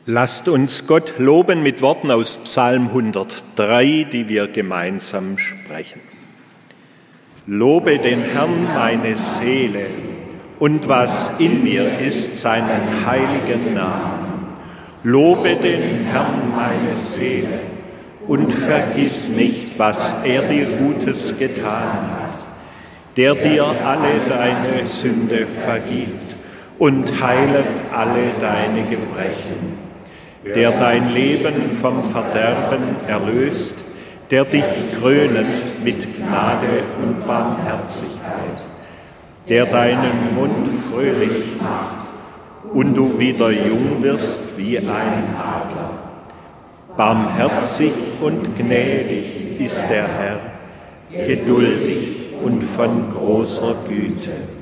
Lasst uns Gott loben mit Worten aus Psalm 103, die wir gemeinsam sprechen. Lobe den Herrn, meine Seele, und was in mir ist, seinen heiligen Namen. Lobe den Herrn, meine Seele, und vergiss nicht, was er dir Gutes getan hat, der dir alle deine Sünde vergibt und heilet alle deine Gebrechen, der dein Leben vom Verderben erlöst, der dich krönet mit Gnade und Barmherzigkeit, der deinen Mund fröhlich macht und du wieder jung wirst wie ein Adler. Barmherzig und gnädig ist der Herr, geduldig und von großer Güte.